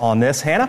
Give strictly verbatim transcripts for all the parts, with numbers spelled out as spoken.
on this. Hannah?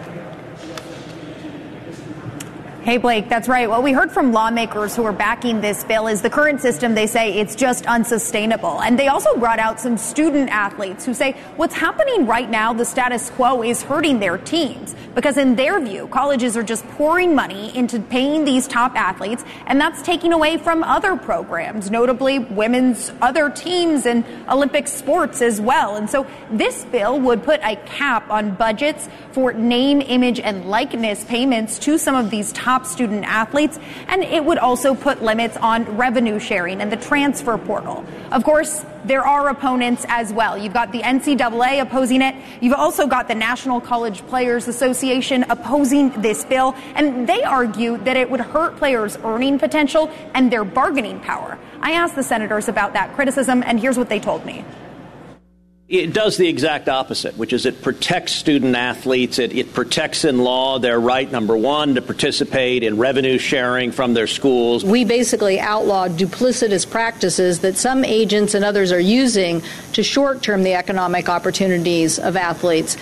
Hey, Blake, that's right. What we heard from lawmakers who are backing this bill is the current system, they say it's just unsustainable. And they also brought out some student athletes who say what's happening right now, the status quo, is hurting their teams. Because in their view, colleges are just pouring money into paying these top athletes, and that's taking away from other programs, notably women's other teams and Olympic sports as well. And so this bill would put a cap on budgets for name, image, and likeness payments to some of these top student athletes, and it would also put limits on revenue sharing and the transfer portal. Of course, there are opponents as well. You've got the N C double A opposing it. You've also got the National College Players Association opposing this bill, and they argue that it would hurt players' earning potential and their bargaining power. I asked the senators about that criticism, and here's what they told me. It does the exact opposite, which is it protects student athletes. It, it protects in law their right, number one, to participate in revenue sharing from their schools. We basically outlawed duplicitous practices that some agents and others are using to short-term the economic opportunities of athletes.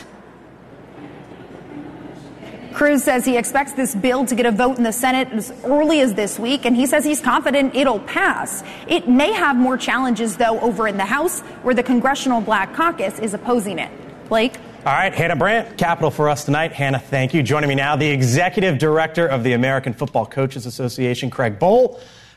Cruz says he expects this bill to get a vote in the Senate as early as this week, and he says he's confident it'll pass. It may have more challenges, though, over in the House, where the Congressional Black Caucus is opposing it. Blake? All right, Hannah Brandt, Capital for us tonight. Hannah, thank you. Joining me now, the Executive Director of the American Football Coaches Association, Craig Bohl,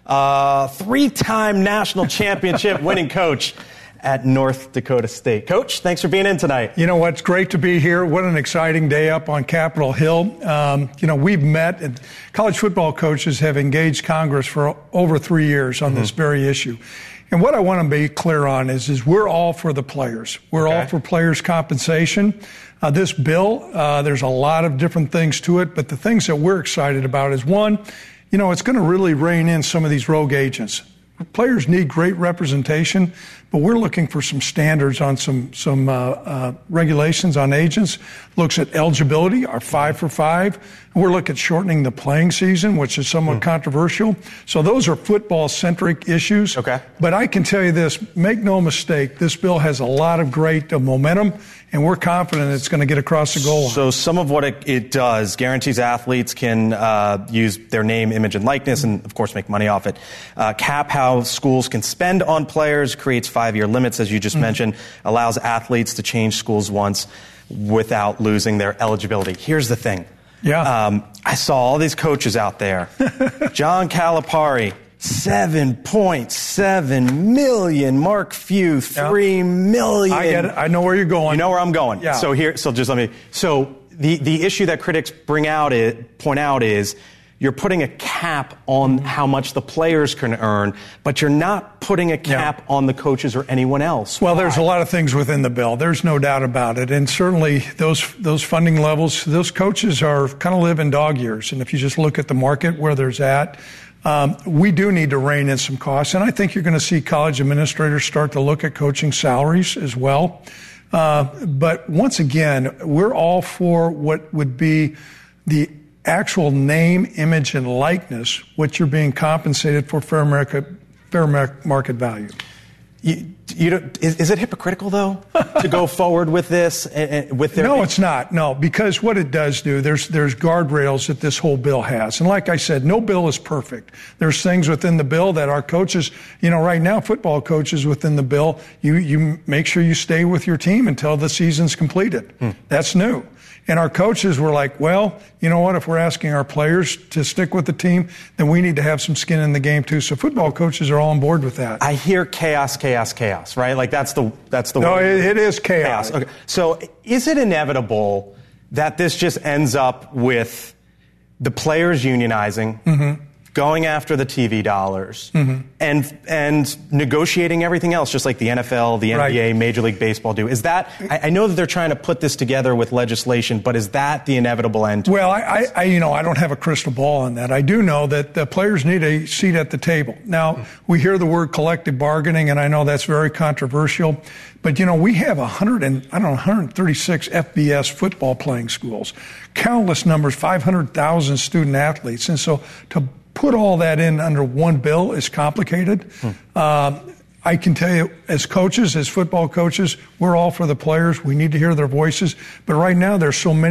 uh, three-time national championship winning coach at North Dakota State. Coach, thanks for being in tonight. You know what? It's great to be here. What an exciting day up on Capitol Hill. Um, you know, we've met, and college football coaches have engaged Congress for over three years on mm-hmm. this very issue. And what I want to be clear on is, is we're all for the players. We're okay. all for players' compensation. Uh, this bill, uh, there's a lot of different things to it, but the things that we're excited about is, one, you know, it's going to really rein in some of these rogue agents. Players need great representation, but we're looking for some standards on some some uh, uh, regulations on agents. Looks at eligibility, our five for five. We're looking at shortening the playing season, which is somewhat mm. controversial. So those are football-centric issues. Okay. But I can tell you this, make no mistake, this bill has a lot of great uh, momentum, and we're confident it's going to get across the goal line. So some of what it, it does guarantees athletes can uh, use their name, image, and likeness, and, of course, make money off it. Uh, cap how schools can spend on players, creates five-year limits, as you just mm. mentioned, allows athletes to change schools once without losing their eligibility. Here's the thing. Yeah. Um, I saw all these coaches out there. John Calipari, seven point seven million. Mark Few, three yeah. million. I get it. I know where you're going. You know where I'm going. Yeah. So here, so just let me. So the the issue that critics bring out it point out is you're putting a cap on how much the players can earn, but you're not putting a cap yeah. on the coaches or anyone else. Well, Why? There's a lot of things within the bill. There's no doubt about it. And certainly those those funding levels, those coaches are kind of live in dog years. And if you just look at the market where there's at, um, we do need to rein in some costs. And I think you're going to see college administrators start to look at coaching salaries as well. Uh, but once again, we're all for what would be the actual name, image, and likeness, what you're being compensated for fair market, fair market value. You, you don't, is, is it hypocritical, though, to go forward with this? Uh, with their no, it's not. No, because what it does do, there's there's guardrails that this whole bill has. And like I said, no bill is perfect. There's things within the bill that our coaches, you know, right now, football coaches within the bill, you, you make sure you stay with your team until the season's completed. Hmm. That's new. And our coaches were like, well, you know what, if we're asking our players to stick with the team, then we need to have some skin in the game too. So football coaches are all on board with that. I hear chaos, chaos, chaos, right? Like that's the that's the no, word. No, it, it is chaos. chaos. Okay. So is it inevitable that this just ends up with the players unionizing, mm-hmm. going after the T V dollars, mm-hmm. and and negotiating everything else, just like the N F L, the N B A, right. Major League Baseball do? Is that, I, I know that they're trying to put this together with legislation, but is that the inevitable end? Well, I, I, I you know, I don't have a crystal ball on that. I do know that the players need a seat at the table. Now, mm-hmm. we hear the word collective bargaining, and I know that's very controversial, but, you know, we have one hundred and, I don't know, one hundred thirty-six F B S football playing schools, countless numbers, five hundred thousand student athletes, and so to put all that in under one bill is complicated. Hmm. Um, I can tell you, as coaches, as football coaches, we're all for the players. We need to hear their voices. But right now, there's so many